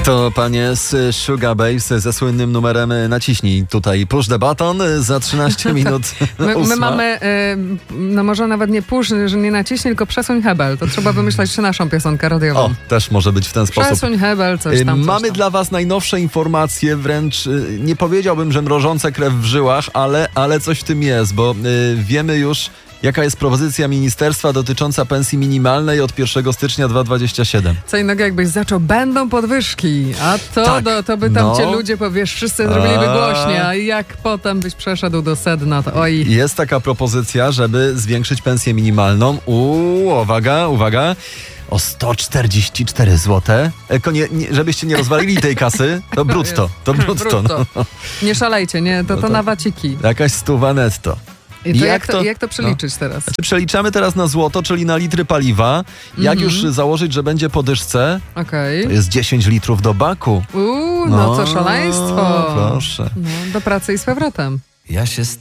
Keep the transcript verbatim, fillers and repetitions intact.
To panie z Sugar Babes ze słynnym numerem Naciśnij tutaj push the button za trzynaście minut. my, my mamy, y, no może nawet nie push, że nie naciśnij, tylko przesuń hebel. To trzeba wymyślać naszą piosenkę radiową. O, też może być w ten sposób. Przesuń hebel, coś tam. Coś mamy tam. dla was najnowsze informacje, wręcz y, nie powiedziałbym, że mrożące krew w żyłach, ale, ale coś w tym jest, bo y, wiemy już, jaka jest propozycja ministerstwa dotycząca pensji minimalnej od pierwszego stycznia dwa tysiące dwudziestego siódmego. Co innego jakbyś zaczął, będą podwyżki, a to, Tak, do, to by tam no. cię ludzie, powiesz, wszyscy zrobiliby A. głośniej, a jak potem byś przeszedł do sedna, to oj. Jest taka propozycja, żeby zwiększyć pensję minimalną. Uuu, uwaga, uwaga. O sto czterdzieści cztery złote. Eko, nie, nie, żebyście nie rozwalili tej kasy, to brutto. To brutto. Brutto. No. Nie szalejcie, nie? To, No to to- na waciki. Jakaś stuwa netto. I to Jak jak, to, to- jak to przeliczyć teraz? Czy przeliczamy teraz na złoto, czyli na litry paliwa? Jak Mhm. już założyć, że będzie po dyszce, Okej. to jest dziesięć litrów do baku. Uuu, no, to szaleństwo. Proszę. No, do pracy i z powrotem. Ja się